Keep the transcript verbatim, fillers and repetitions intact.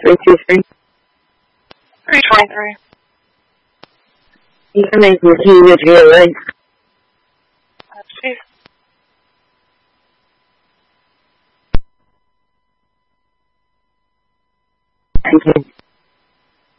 three two three. three twenty-three. You can make your key with your leg. Let's see. Thank you.